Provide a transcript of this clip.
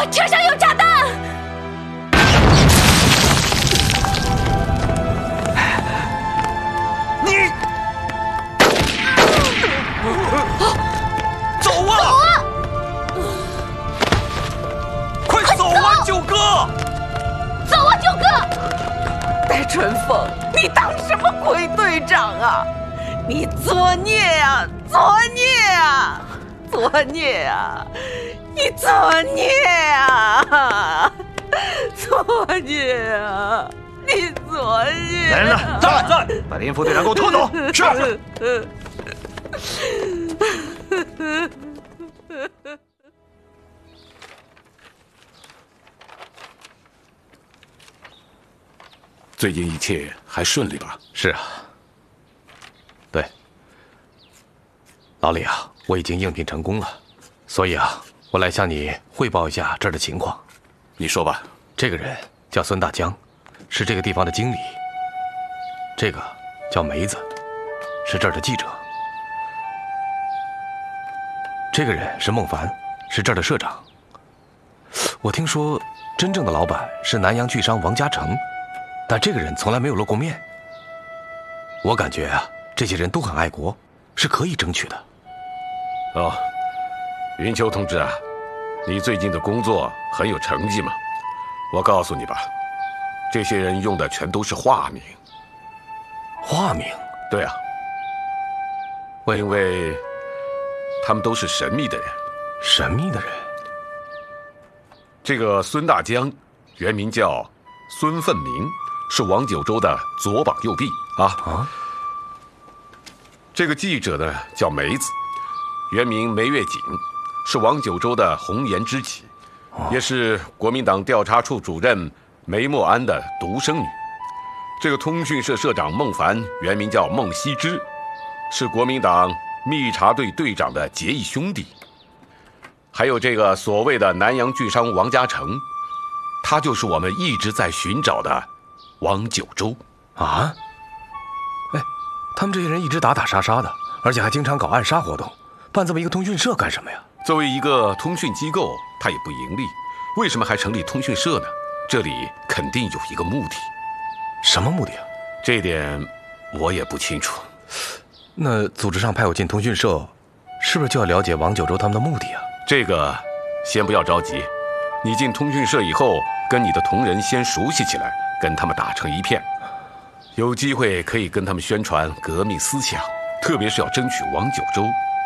车上有炸弹！ 你走啊！快走啊，九哥！ 走啊，九哥！ 戴春风，你当什么鬼队长啊？你作孽呀！作孽呀！作孽呀！你作孽呀！作孽啊！你作孽！ 来人呐，在！把林副队长给我拖走！是。 最近一切还顺利吧？ 是啊。对，老李啊，我已经应聘成功了，所以啊，我来向你汇报一下这儿的情况。 你说吧。 这个人叫孙大江，是这个地方的经理。这个叫梅子，是这儿的记者。这个人是孟凡，是这儿的社长。我听说真正的老板是南洋巨商王嘉诚，但这个人从来没有露过面。我感觉啊，这些人都很爱国，是可以争取的。 哦，云秋同志啊，你最近的工作很有成绩嘛？我告诉你吧，这些人用的全都是化名。 化名？ 对啊，因为他们都是神秘的人。 神秘的人？ 这个孙大江，原名叫孙奋明，是王九州的左膀右臂啊。这个记者呢叫梅子，原名梅月锦，是王九州的红颜知己，也是国民党调查处主任梅默安的独生女。这个通讯社社长孟凡，原名叫孟希之，是国民党密查队队长的结义兄弟。还有这个所谓的南洋巨商王嘉诚，他就是我们一直在寻找的王九州啊！哎，他们这些人一直打打杀杀的，而且还经常搞暗杀活动，办这么一个通讯社干什么呀？ 作为一个通讯机构，它也不盈利，为什么还成立通讯社呢？这里肯定有一个目的。 什么目的啊？ 这一点我也不清楚。 那组织上派我进通讯社，是不是就要了解王九州他们的目的啊？ 这个先不要着急，你进通讯社以后，跟你的同仁先熟悉起来，跟他们打成一片，有机会可以跟他们宣传革命思想，特别是要争取王九州。